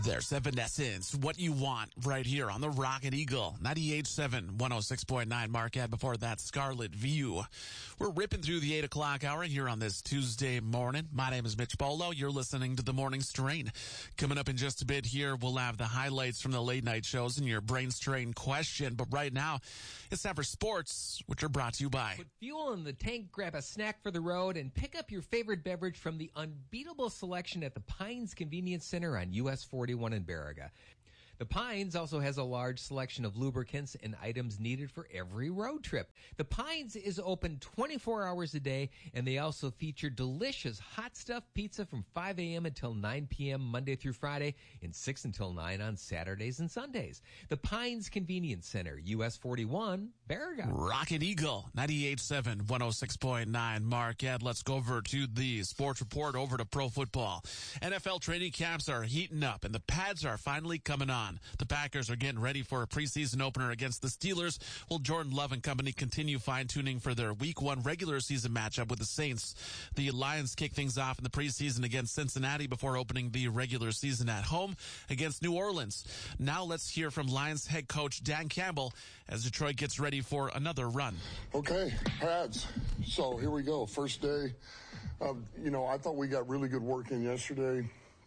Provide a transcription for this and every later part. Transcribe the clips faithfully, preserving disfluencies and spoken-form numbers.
There's Evanescence, What You Want, right here on the Rocket Eagle, ninety-eight point seven, one oh six point nine Marquette. Before that, Scarlet View. We're ripping through the eight o'clock hour here on this Tuesday morning. My name is Mitch Bolo. You're listening to The Morning Strain. Coming up in just a bit here, we'll have the highlights from the late night shows and your brain strain question. But right now, it's time for sports, which are brought to you by... Put fuel in the tank, grab a snack for the road, and pick up your favorite beverage from the unbeatable selection at the Pines Convenience Center on U S forty-one in Baraga. The Pines also has a large selection of lubricants and items needed for every road trip. The Pines is open twenty-four hours a day, and they also feature delicious hot stuff pizza from five a.m. until nine p.m. Monday through Friday and six until nine on Saturdays and Sundays. The Pines Convenience Center, U S forty-one, Baraga. Rocket Eagle, ninety-eight point seven, one oh six point nine Marquette. Let's go over to the sports report, over to pro football. N F L training camps are heating up, and the pads are finally coming on. The Packers are getting ready for a preseason opener against the Steelers, while Jordan Love and company continue fine-tuning for their week one regular season matchup with the Saints. The Lions kick things off in the preseason against Cincinnati before opening the regular season at home against New Orleans. Now let's hear from Lions head coach Dan Campbell as Detroit gets ready for another run. Okay, pads. So here we go. First day. Uh, you know, I thought we got really good work in yesterday.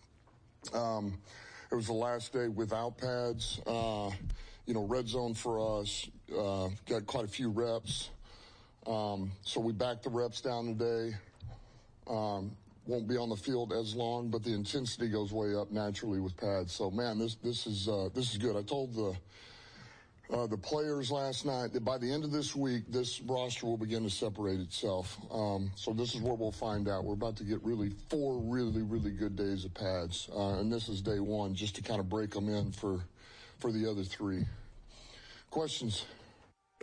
Um... It was the last day without pads. Uh, you know, red zone for us, uh, got quite a few reps. Um, so we backed the reps down today. Um, won't be on the field as long, but the intensity goes way up naturally with pads. So man, this, this is, uh, this is good. I told the, uh, the players last night that by the end of this week, this roster will begin to separate itself. Um, so this is where we'll find out. We're about to get really four really, really good days of pads. Uh, and this is day one just to kind of break them in for, for the other three. Questions?